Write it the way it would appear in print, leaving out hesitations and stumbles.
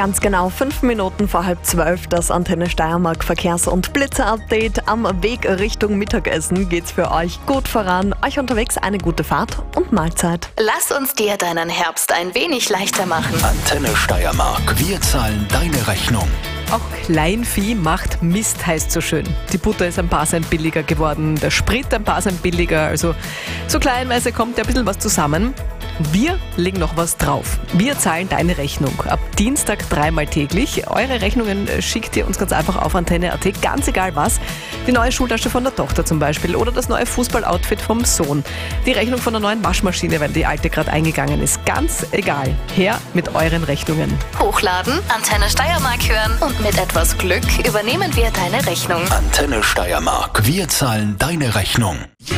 Ganz genau 5 Minuten vor 11:30 das Antenne Steiermark Verkehrs- und Blitzer-Update. Am Weg Richtung Mittagessen geht's für euch gut voran. Euch unterwegs eine gute Fahrt und Mahlzeit. Lass uns dir deinen Herbst ein wenig leichter machen. Antenne Steiermark. Wir zahlen deine Rechnung. Auch Kleinvieh macht Mist, heißt so schön. Die Butter ist ein paar Cent billiger geworden, der Sprit ein paar Cent billiger, also so kleinweise kommt ja ein bisschen was zusammen. Wir legen noch was drauf. Wir zahlen deine Rechnung. Ab Dienstag 3-mal täglich. Eure Rechnungen schickt ihr uns ganz einfach auf Antenne.at, ganz egal was. Die neue Schultasche von der Tochter zum Beispiel oder das neue Fußballoutfit vom Sohn. Die Rechnung von der neuen Waschmaschine, weil die alte gerade eingegangen ist. Ganz egal. Her mit euren Rechnungen. Hochladen, Antenne Steiermark hören und mit etwas Glück übernehmen wir deine Rechnung. Antenne Steiermark. Wir zahlen deine Rechnung.